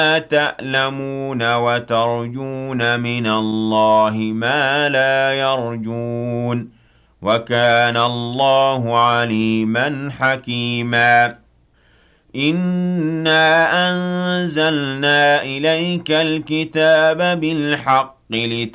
تَأْلَمُونَ وَتَرْجُونَ مِنَ اللَّهِ مَا لَا يَرْجُونَ ۗ وَكَانَ اللَّهُ عَلِيمًا حَكِيمًا إِنَّا أَنزَلْنَا إِلَيْكَ الْكِتَابَ بِالْحَقِّ